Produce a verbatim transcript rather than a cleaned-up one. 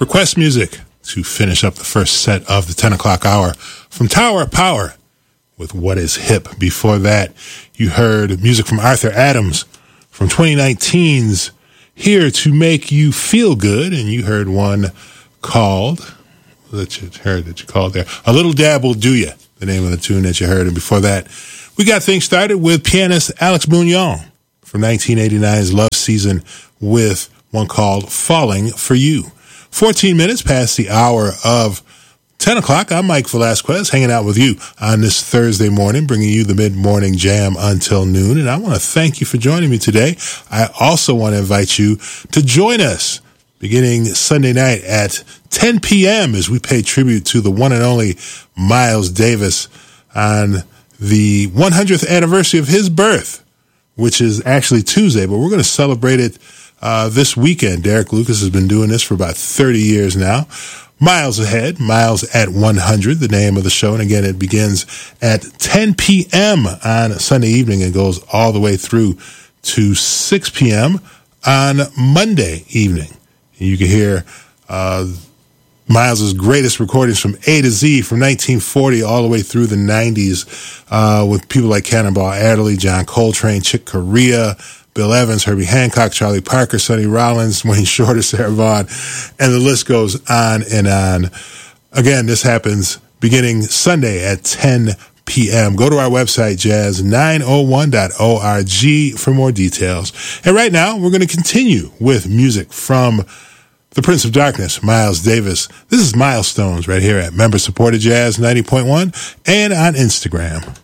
Request music to finish up the first set of the ten o'clock hour from Tower of Power with What Is Hip. Before that, you heard music from Arthur Adams from twenty nineteen's Here to Make You Feel Good, and you heard one called, that you heard that you called there, A Little Dab Will Do Ya, the name of the tune that you heard. And before that, we got things started with pianist Alex Bugnon from nineteen eighty-nine's Love Season with one called Falling for You. fourteen minutes past the hour of ten o'clock. I'm Mike Velasquez, hanging out with you on this Thursday morning, bringing you the mid-morning jam until noon. And I want to thank you for joining me today. I also want to invite you to join us beginning Sunday night at ten p.m. as we pay tribute to the one and only Miles Davis on the one hundredth anniversary of his birth, which is actually Tuesday, but we're going to celebrate it uh, this weekend. Derek Lucas has been doing this for about thirty years now. Miles Ahead, Miles at one hundred, the name of the show. And again, it begins at ten p.m. on Sunday evening and goes all the way through to six p.m. on Monday evening. And you can hear uh, Miles's greatest recordings from A to Z from nineteen forty all the way through the nineties uh, with people like Cannonball Adderley, John Coltrane, Chick Corea, Bill Evans, Herbie Hancock, Charlie Parker, Sonny Rollins, Wayne Shorter, Sarah Vaughan, and the list goes on and on. Again, this happens beginning Sunday at ten p.m. Go to our website, jazz nine oh one dot org, for more details. And right now, we're going to continue with music from the Prince of Darkness, Miles Davis. This is Milestones right here at Member Supported Jazz ninety point one and on Instagram.